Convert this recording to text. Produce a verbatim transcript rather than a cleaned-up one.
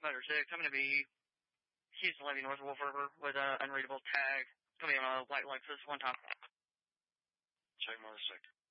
Motor six. I'm going to be Houston Levy North Wolf River with an unreadable tag. It's going to be on a white Lexus one time. Check Motor six.